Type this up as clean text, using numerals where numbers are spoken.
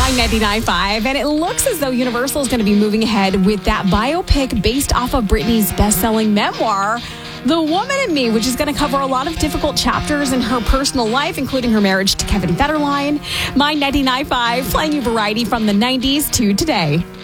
My 99.5, and it looks as though Universal is going to be moving ahead with that biopic based off of Britney's best-selling memoir, The Woman in Me, which is going to cover a lot of difficult chapters in her personal life, including her marriage to Kevin Federline. My 99.5, playing you variety from the 90s to today.